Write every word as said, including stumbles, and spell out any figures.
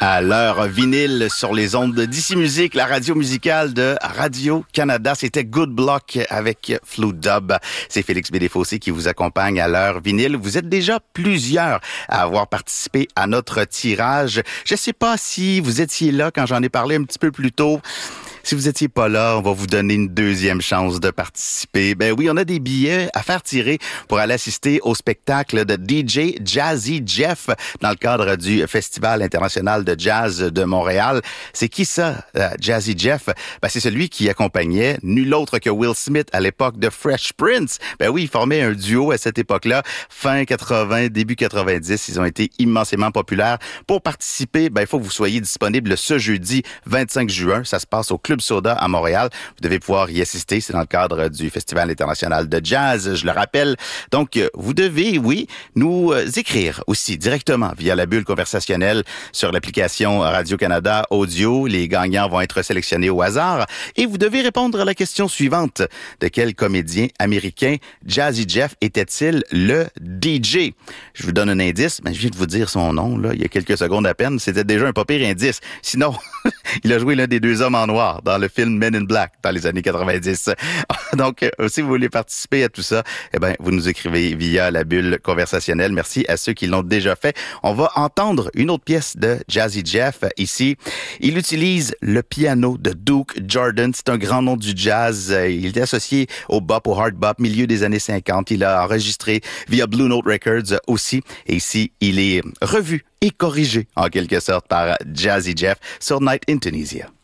À l'heure vinyle sur les ondes d'Ici Musique, la radio musicale de Radio-Canada. C'était Good Block avec Flou Dub. C'est Félix Bédéfossé qui vous accompagne à l'heure vinyle. Vous êtes déjà plusieurs à avoir participé à notre tirage. Je sais pas si vous étiez là quand j'en ai parlé un petit peu plus tôt. Si vous étiez pas là, on va vous donner une deuxième chance de participer. Ben oui, on a des billets à faire tirer pour aller assister au spectacle de D J Jazzy Jeff dans le cadre du Festival international de jazz de Montréal. C'est qui ça, euh, Jazzy Jeff? Ben c'est celui qui accompagnait nul autre que Will Smith à l'époque de Fresh Prince. Ben oui, ils formaient un duo à cette époque-là, fin quatre-vingts, début quatre-vingt-dix. Ils ont été immensément populaires. Pour participer, ben il faut que vous soyez disponible ce jeudi vingt-cinq juin. Ça se passe au Club Soda à Montréal. Vous devez pouvoir y assister. C'est dans le cadre du Festival international de jazz, je le rappelle. Donc, vous devez, oui, nous écrire aussi directement via la bulle conversationnelle sur l'application Radio-Canada Audio. Les gagnants vont être sélectionnés au hasard. Et vous devez répondre à la question suivante. De quel comédien américain Jazzy Jeff était-il le D J? Je vous donne un indice. Ben, je viens de vous dire son nom, là, il y a quelques secondes à peine. C'était déjà un pas pire indice. Sinon, il a joué l'un des deux hommes en noir dans le film Men in Black dans les années quatre-vingt-dix. Donc, euh, si vous voulez participer à tout ça, eh ben, vous nous écrivez via la bulle conversationnelle. Merci à ceux qui l'ont déjà fait. On va entendre une autre pièce de Jazzy Jeff ici. Il utilise le piano de Duke Jordan. C'est un grand nom du jazz. Il est associé au bop, au hard bop, milieu des années cinquante. Il a enregistré via Blue Note Records aussi. Et ici, il est revu et corrigé en quelque sorte par Jazzy Jeff sur Night in Tunisia.